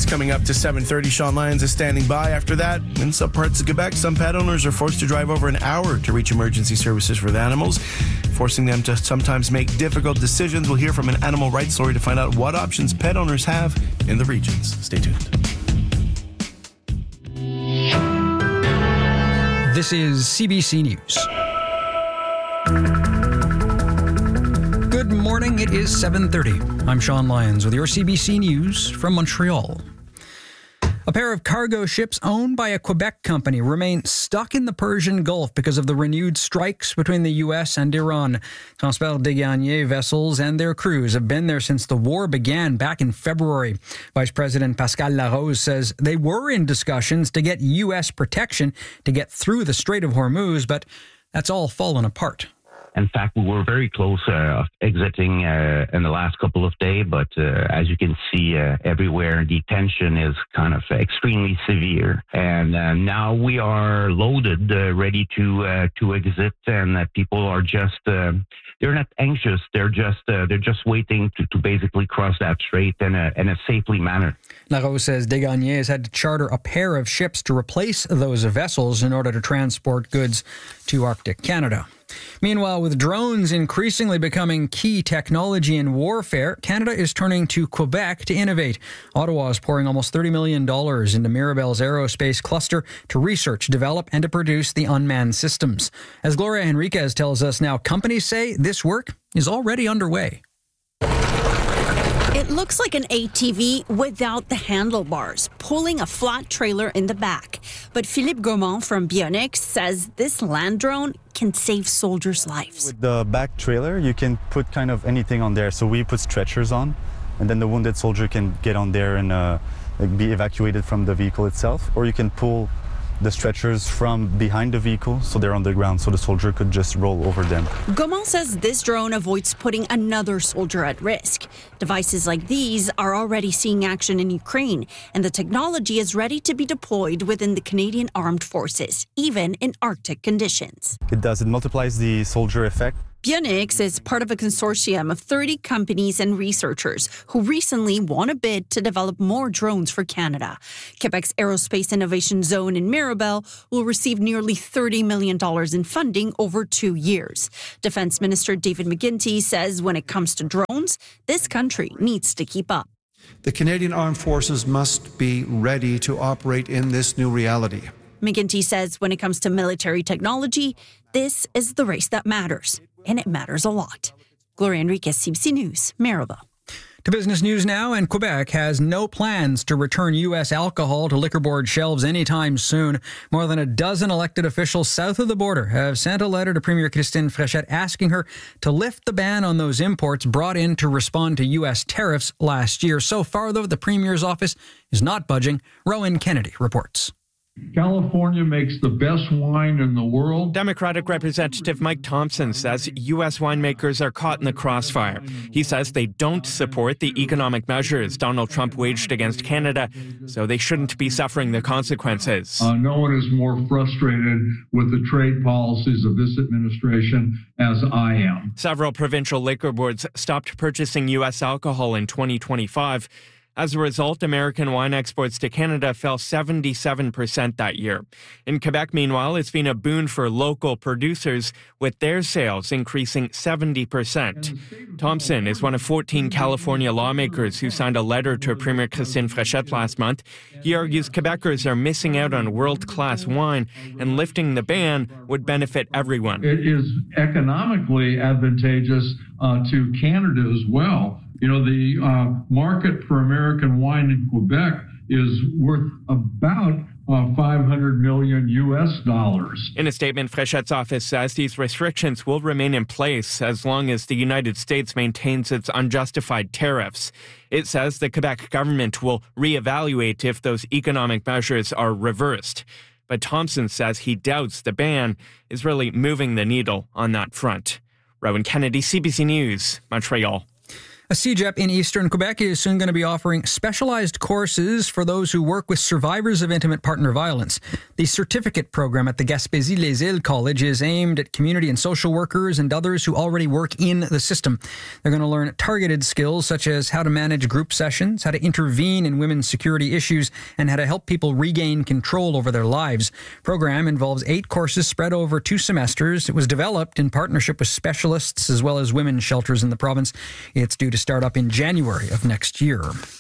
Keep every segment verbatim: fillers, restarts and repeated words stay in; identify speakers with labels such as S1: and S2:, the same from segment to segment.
S1: coming up to seven thirty. Sean Lyons is standing by. After that, in some parts of Quebec, some pet owners are forced to drive over an hour to reach emergency services for the animals, forcing them to sometimes make difficult decisions. We'll hear from an animal rights lawyer to find out what options pet owners have in the regions. Stay tuned.
S2: This is C B C News. Good morning. It is seven thirty. I'm Sean Lyons with your C B C News from Montreal. A pair of cargo ships owned by a Quebec company remain stuck in the Persian Gulf because of the renewed strikes between the U S and Iran. Transport des Gagnés vessels and their crews have been there since the war began back in February. Vice President Pascal Larose says they were in discussions to get U S protection to get through the Strait of Hormuz, but that's all fallen apart.
S3: In fact, we were very close uh, exiting uh, in the last couple of days, but uh, as you can see uh, everywhere, the tension is kind of extremely severe. And uh, now we are loaded, uh, ready to uh, to exit, and uh, people are just uh, they're not anxious. They're just uh, they're just waiting to, to basically cross that strait in a in a safely manner.
S2: Larose says Des Gagnés has had to charter a pair of ships to replace those vessels in order to transport goods to Arctic Canada. Meanwhile, with drones increasingly becoming key technology in warfare, Canada is turning to Quebec to innovate. Ottawa is pouring almost thirty million dollars into Mirabel's aerospace cluster to research, develop, and to produce the unmanned systems. As Gloria Henriquez tells us now, companies say this work is already underway.
S4: It looks like an A T V without the handlebars, pulling a flat trailer in the back. But Philippe Gaumont from Bionics says this land drone can save soldiers' lives.
S5: With the back trailer, you can put kind of anything on there. So we put stretchers on, and then the wounded soldier can get on there and uh, like be evacuated from the vehicle itself. Or you can pull the stretchers from behind the vehicle so they're on the ground so the soldier could just roll over them.
S4: Gaumont says this drone avoids putting another soldier at risk. Devices like these are already seeing action in Ukraine, and the technology is ready to be deployed within the Canadian Armed Forces, even in Arctic conditions.
S5: It does, it multiplies the soldier effect.
S4: Bionics is part of a consortium of thirty companies and researchers who recently won a bid to develop more drones for Canada. Quebec's Aerospace Innovation Zone in Mirabel will receive nearly thirty million dollars in funding over two years. Defense Minister David McGuinty says when it comes to drones, this country needs to keep up.
S6: The Canadian Armed Forces must be ready to operate in this new reality.
S4: McGuinty says when it comes to military technology, this is the race that matters. And it matters a lot. Gloria Henriquez, C B C News, Mirabel.
S2: To business news now, and Quebec has no plans to return U S alcohol to liquor board shelves anytime soon. More than a dozen elected officials south of the border have sent a letter to Premier Christine Fréchette asking her to lift the ban on those imports brought in to respond to U S tariffs last year. So far, though, the Premier's office is not budging. Rowan Kennedy reports.
S7: California makes the best wine in the world.
S8: Democratic Representative Mike Thompson says U S winemakers are caught in the crossfire. He says they don't support the economic measures Donald Trump waged against Canada, so they shouldn't be suffering the consequences.
S7: Uh, no one is more frustrated with the trade policies of this administration as I am.
S8: Several provincial liquor boards stopped purchasing U S alcohol in twenty twenty-five. As a result, American wine exports to Canada fell seventy-seven percent that year. In Quebec, meanwhile, it's been a boon for local producers, with their sales increasing seventy percent. Thompson is one of fourteen California lawmakers who signed a letter to Premier Christine Fréchette last month. He argues Quebecers are missing out on world-class wine, and lifting the ban would benefit everyone.
S7: It is economically advantageous uh, to Canada as well. You know, the uh, market for American wine in Quebec is worth about uh, five hundred million U S dollars.
S8: In a statement, Fréchette's office says these restrictions will remain in place as long as the United States maintains its unjustified tariffs. It says the Quebec government will reevaluate if those economic measures are reversed. But Thompson says he doubts the ban is really moving the needle on that front. Rowan Kennedy, C B C News, Montreal.
S2: A C G E P in eastern Quebec is soon going to be offering specialized courses for those who work with survivors of intimate partner violence. The certificate program at the Gaspésie-Les-Îles College is aimed at community and social workers and others who already work in the system. They're going to learn targeted skills such as how to manage group sessions, how to intervene in women's security issues, and how to help people regain control over their lives. The program involves eight courses spread over two semesters. It was developed in partnership with specialists as well as women's shelters in the province. It's due to start up in January of next year.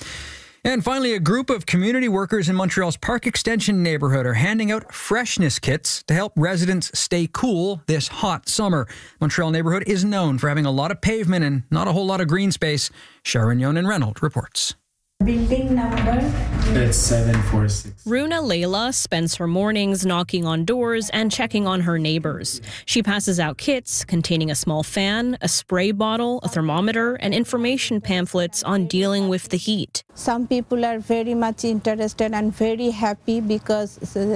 S2: And finally, a group of community workers in Montreal's Park Extension neighborhood are handing out freshness kits to help residents stay cool this hot summer. Montreal neighborhood is known for having a lot of pavement and not a whole lot of green space. Sharon Yonan-Reynolds reports.
S9: Building number?
S10: It's seven four six.
S11: Runa Layla spends her mornings knocking on doors and checking on her neighbors. She passes out kits containing a small fan, a spray bottle, a thermometer, and information pamphlets on dealing with the heat.
S9: Some people are very much interested and very happy because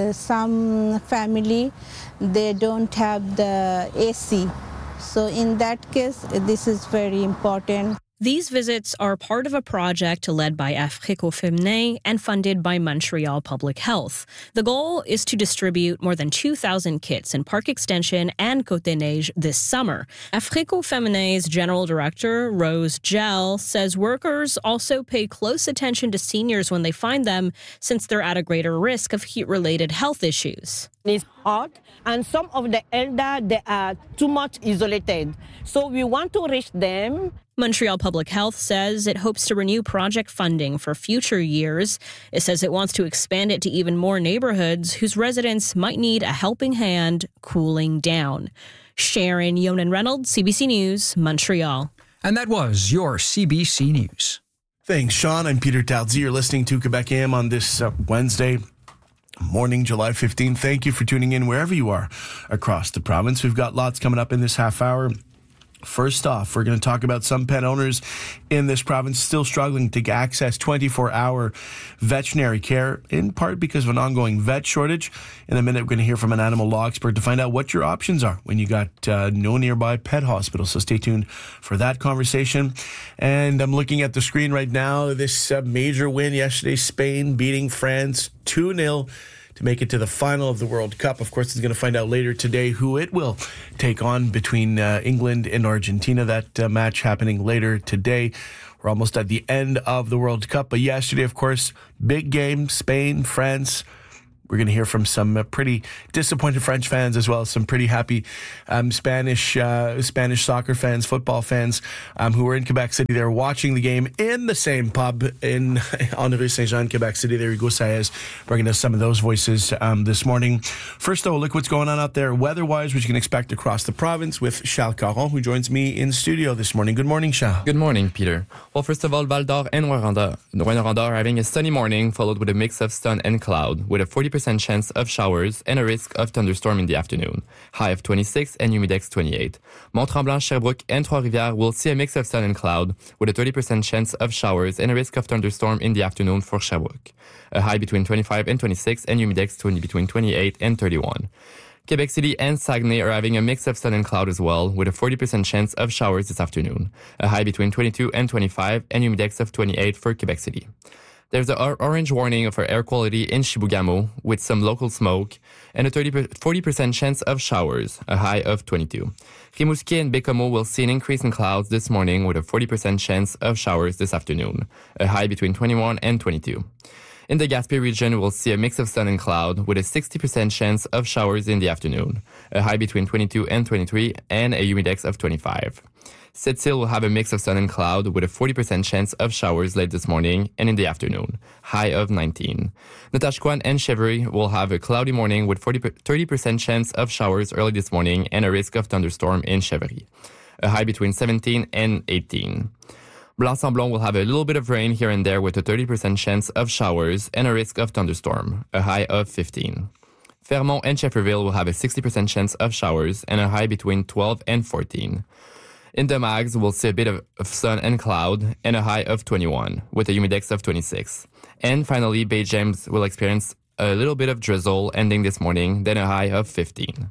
S9: some family, they don't have the A C. So in that case, this is very important.
S11: These visits are part of a project led by Afrique Féminin and funded by Montreal Public Health. The goal is to distribute more than two thousand kits in Park Extension and Côte-des-Neiges this summer. Afrique Féminin's general director, Rose Gel, says workers also pay close attention to seniors when they find them, since they're at a greater risk of heat-related health issues.
S12: It's hot, and some of the elder, they are too much isolated. So we want to reach them.
S11: Montreal Public Health says it hopes to renew project funding for future years. It says it wants to expand it to even more neighborhoods whose residents might need a helping hand cooling down. Sharon Yonan-Reynolds, C B C News, Montreal.
S2: And that was your C B C News.
S1: Thanks, Sean. I'm Peter Talzi. You're listening to Quebec A M on this uh, Wednesday morning, July fifteenth. Thank you for tuning in wherever you are across the province. We've got lots coming up in this half hour. First off, we're going to talk about some pet owners in this province still struggling to access twenty-four hour veterinary care, in part because of an ongoing vet shortage. In a minute, we're going to hear from an animal law expert to find out what your options are when you got uh, no nearby pet hospital. So stay tuned for that conversation. And I'm looking at the screen right now. This uh, major win yesterday, Spain beating France two nil. To make it to the final of the World Cup. Of course, it's going to find out later today who it will take on between uh, England and Argentina. That uh, match happening later today. We're almost at the end of the World Cup. But yesterday, of course, big game, Spain, France. We're going to hear from some uh, pretty disappointed French fans as well as some pretty happy um, Spanish uh, Spanish soccer fans, football fans um, who were in Quebec City. They were watching the game in the same pub in on Rue Saint-Jean, Quebec City. There you go, Saez, bringing us some of those voices um, this morning. First, though, look what's going on out there weather-wise, which you can expect across the province with Charles Caron, who joins me in studio this morning. Good morning, Charles.
S13: Good morning, Peter. Well, first of all, Val-d'Or and Rwanda. Rwanda are having a sunny morning, followed with a mix of sun and cloud, with a forty percent chance of showers and a risk of thunderstorm in the afternoon. High of twenty-six and humidex twenty-eight. Mont-Tremblant, Sherbrooke, and Trois-Rivières will see a mix of sun and cloud, with a thirty percent chance of showers and a risk of thunderstorm in the afternoon for Sherbrooke. A high between twenty-five and twenty-six and humidex twenty between twenty-eight and thirty-one. Quebec City and Saguenay are having a mix of sun and cloud as well, with a forty percent chance of showers this afternoon. A high between twenty-two and twenty-five and humidex of twenty-eight for Quebec City. There's an orange warning for air quality in Chibougamau with some local smoke and a thirty, forty percent chance of showers, a high of twenty-two. Rimouski and Bécomo will see an increase in clouds this morning with a forty percent chance of showers this afternoon, a high between twenty-one and twenty-two. In the Gaspé region, we'll see a mix of sun and cloud with a sixty percent chance of showers in the afternoon, a high between twenty-two and twenty-three, and a humidex of twenty-five. Sept-Îles will have a mix of sun and cloud with a forty percent chance of showers late this morning and in the afternoon, high of nineteen. Natashquan and Chevery will have a cloudy morning with forty, thirty percent chance of showers early this morning and a risk of thunderstorm in Chevery, a high between seventeen and eighteen. Blanc-Sablon will have a little bit of rain here and there with a thirty percent chance of showers and a risk of thunderstorm, a high of fifteen. Fermont and Shefferville will have a sixty percent chance of showers and a high between twelve and fourteen. In the Mags, we'll see a bit of, of sun and cloud and a high of twenty-one with a humidex of twenty-six. And finally, Bay James will experience a little bit of drizzle ending this morning, then a high of fifteen.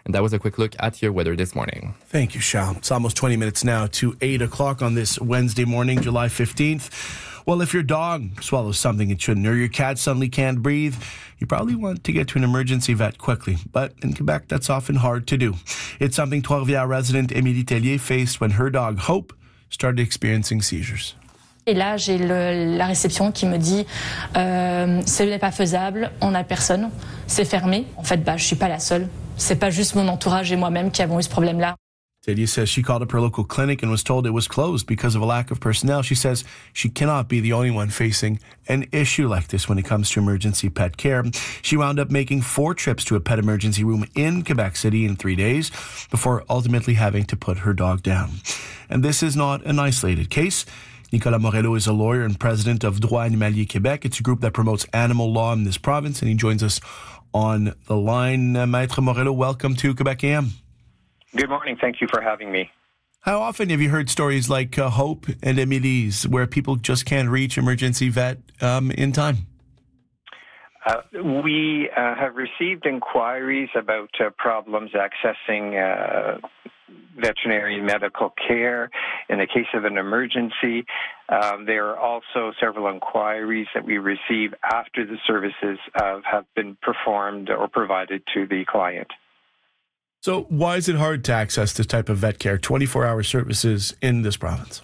S13: And that was a quick look at your weather this morning.
S1: Thank you, Shal. It's almost twenty minutes now to eight o'clock on this Wednesday morning, July fifteenth. Well, if your dog swallows something it shouldn't, or your cat suddenly can't breathe, you probably want to get to an emergency vet quickly. But in Quebec, that's often hard to do. It's something twelve-year resident Émilie Tellier faced when her dog, Hope, started experiencing seizures.
S14: Et là, j'ai le, la réception qui me dit euh, ce n'est pas faisable, on n'a personne, c'est fermé. En fait, bah, je suis pas la seule. C'est pas juste mon entourage et moi-même qui avons eu ce problème-là.
S1: Tellier says she called up her local clinic and was told it was closed because of a lack of personnel. She says she cannot be the only one facing an issue like this when it comes to emergency pet care. She wound up making four trips to a pet emergency room in Quebec City in three days before ultimately having to put her dog down. And this is not an isolated case. Nicolas Morello is a lawyer and president of Droit Animalier Québec. It's a group that promotes animal law in this province, and he joins us on the line. Uh, Maître Morello, welcome to Quebec A M.
S15: Good morning. Thank you for having me.
S1: How often have you heard stories like uh, Hope and Émilie's where people just can't reach emergency vet um, in time?
S15: Uh, we uh, have received inquiries about uh, problems accessing uh, veterinary medical care in the case of an emergency. Um, there are also several inquiries that we receive after the services uh, have been performed or provided to the client.
S1: So why is it hard to access this type of vet care, twenty-four hour services in this province?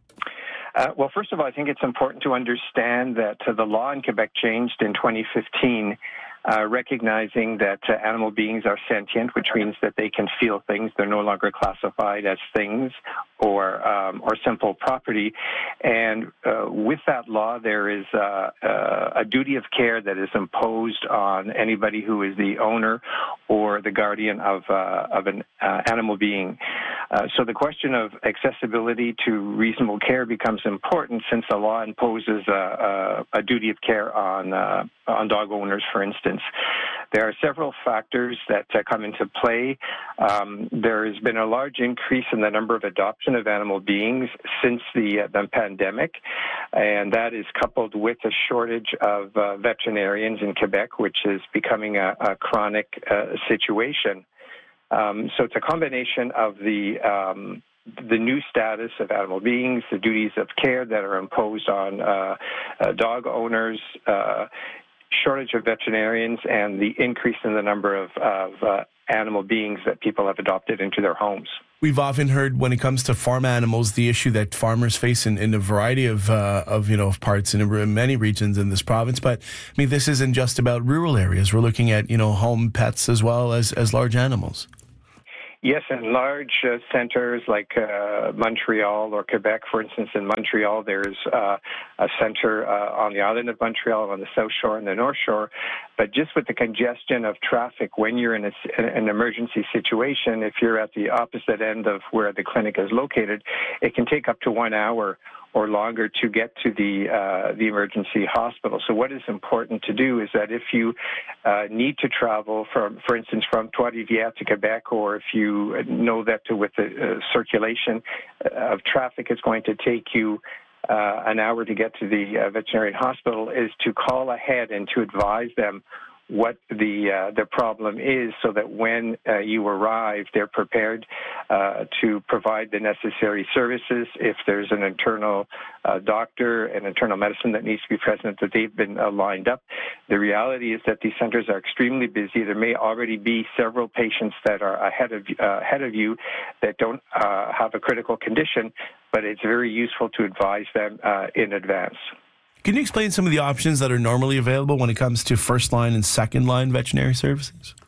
S15: Uh, well, first of all, I think it's important to understand that uh, the law in Quebec changed in twenty fifteen, uh, recognizing that uh, animal beings are sentient, which means that they can feel things. They're no longer classified as things or um, or simple property. And uh, with that law, there is uh, uh, a duty of care that is imposed on anybody who is the owner or the guardian of uh, of an uh, animal being. Uh, so the question of accessibility to reasonable care becomes important since the law imposes a, a, a duty of care on uh, on dog owners, for instance. There are several factors that uh, come into play. Um, there has been a large increase in the number of adoption of animal beings since the, uh, the pandemic, and that is coupled with a shortage of uh, veterinarians in Quebec, which is becoming a, a chronic uh, situation. Um, so it's a combination of the um, the new status of animal beings, the duties of care that are imposed on uh, uh, dog owners, uh, shortage of veterinarians, and the increase in the number of, of uh, animal beings that people have adopted into their homes.
S1: We've often heard when it comes to farm animals, the issue that farmers face in, in a variety of, uh, of you know, parts in, in many regions in this province. But, I mean, this isn't just about rural areas. We're looking at, you know, home pets as well as, as large animals.
S15: Yes, in large uh, centers like uh, Montreal or Quebec, for instance, in Montreal, there's uh, a center uh, on the island of Montreal, on the South Shore and the North Shore. But just with the congestion of traffic, when you're in a, an emergency situation, if you're at the opposite end of where the clinic is located, it can take up to one hour or longer to get to the uh, the emergency hospital. So what is important to do is that if you uh, need to travel, from, for instance, from Trois-Rivières to Quebec, or if you know that with the uh, circulation of traffic it's going to take you uh, an hour to get to the uh, veterinary hospital, is to call ahead and to advise them what the uh, the problem is, so that when uh, you arrive, they're prepared uh, to provide the necessary services. If there's an internal uh, doctor and internal medicine that needs to be present, that they've been uh, lined up. The reality is that these centers are extremely busy. There may already be several patients that are ahead of uh, ahead of you that don't uh, have a critical condition, but it's very useful to advise them uh, in advance.
S1: Can you explain some of the options that are normally available when it comes to first-line and second-line veterinary services?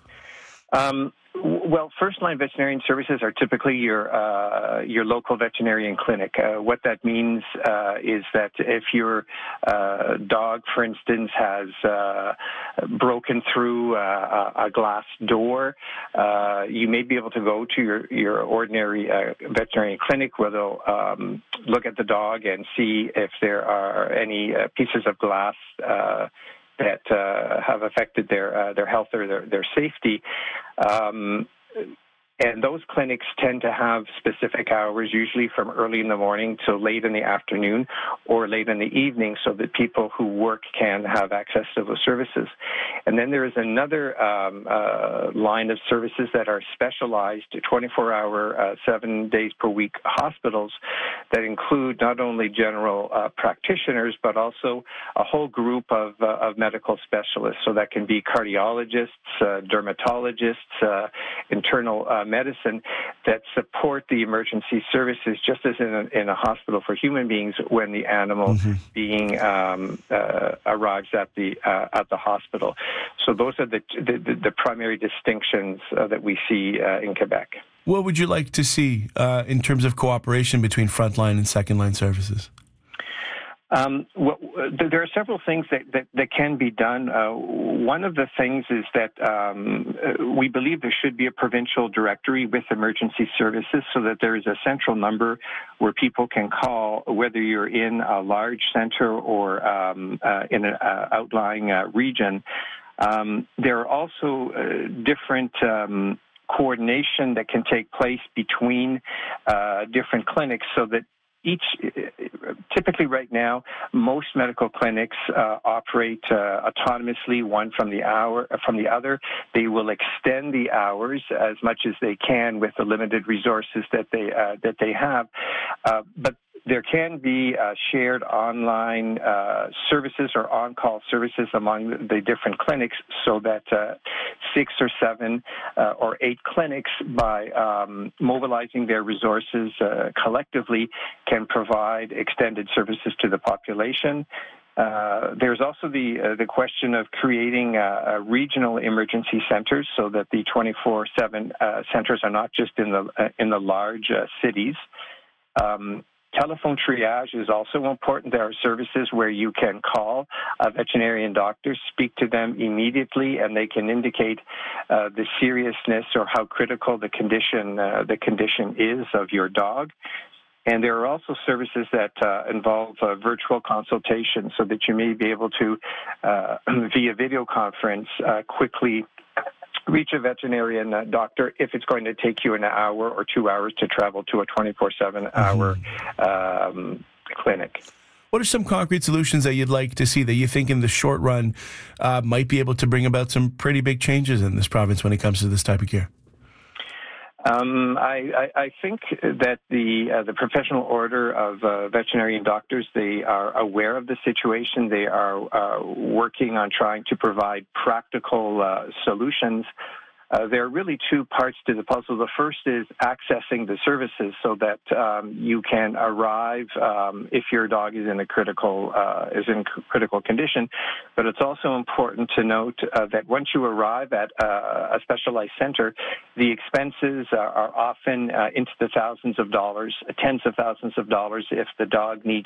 S15: Um, well, first-line veterinarian services are typically your uh, your local veterinarian clinic. Uh, what that means uh, is that if your uh, dog, for instance, has uh, broken through uh, a glass door, uh, you may be able to go to your, your ordinary uh, veterinarian clinic, where they'll um, look at the dog and see if there are any uh, pieces of glass uh, that uh, have affected their uh, their health or their, their safety. Um, And those clinics tend to have specific hours, usually from early in the morning till late in the afternoon or late in the evening, so that people who work can have access to those services. And then there is another um, uh, line of services that are specialized twenty-four hour, uh, seven days per week hospitals that include not only general uh, practitioners, but also a whole group of, uh, of medical specialists. So that can be cardiologists, uh, dermatologists, uh, internal uh, medicine that support the emergency services, just as in a, in a hospital for human beings when the animal mm-hmm. being um, uh, arrives at the uh, at the hospital. So those are the the, the primary distinctions uh, that we see uh, in Quebec.
S1: What would you like to see uh, in terms of cooperation between frontline and second line services?
S15: Um, well, there are several things that, that, that can be done. Uh, one of the things is that um, we believe there should be a provincial directory with emergency services so that there is a central number where people can call, whether you're in a large center or um, uh, in an uh, outlying uh, region. Um, there are also uh, different um, coordination that can take place between uh, different clinics so that each, typically right now, most medical clinics uh, operate uh, autonomously, one from the hour from the other. They will extend the hours as much as they can with the limited resources that they uh, that they have, uh, but there can be uh, shared online uh, services or on-call services among the different clinics so that uh, six or seven uh, or eight clinics, by um, mobilizing their resources uh, collectively, can provide extended services to the population. Uh, there's also the uh, the question of creating uh, uh, regional emergency centers so that the twenty-four seven uh, centers are not just in the uh, in the large uh, cities. Um, Telephone triage is also important. There are services where you can call a veterinarian doctor, speak to them immediately, and they can indicate uh, the seriousness or how critical the condition uh, the condition is of your dog. And there are also services that uh, involve uh, virtual consultation so that you may be able to, uh, via video conference, uh, quickly reach a veterinarian uh, doctor if it's going to take you an hour or two hours to travel to a twenty-four seven hour mm-hmm. um, clinic.
S1: What are some concrete solutions that you'd like to see that you think in the short run uh, might be able to bring about some pretty big changes in this province when it comes to this type of care?
S15: Um, I, I, I think that the uh, the professional order of uh, veterinarian doctors, they are aware of the situation. They are uh, working on trying to provide practical uh, solutions. Uh, there are really two parts to the puzzle. The first is accessing the services so that um, you can arrive um, if your dog is in a critical uh, is in critical condition. But it's also important to note uh, that once you arrive at uh, a specialized center, the expenses are, are often uh, into the thousands of dollars, tens of thousands of dollars if the dog needs